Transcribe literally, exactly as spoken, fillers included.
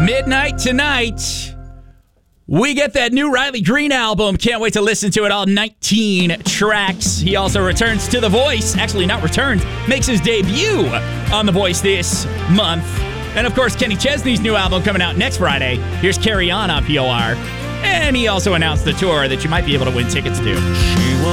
Midnight tonight, we get that new Riley Green album. Can't wait to listen to it, all nineteen tracks. He also returns to The Voice. Actually, not returns, makes his debut on The Voice this month. And, of course, Kenny Chesney's new album coming out next Friday. Here's Carry On on P O R. And he also announced the tour that you might be able to win tickets to. She